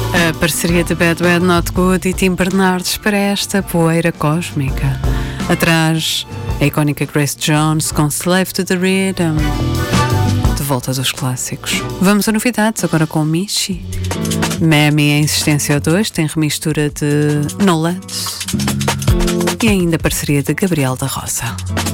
A parceria de Bad Bad Not Good e Tim Bernardes para esta poeira cósmica. Atrás, a icónica Grace Jones com Slave to the Rhythm. De volta dos clássicos. Vamos a novidades agora com Michi. Mammy em Insistência 2 tem remistura de No Lunch. E ainda a parceria de Gabriel da Rosa.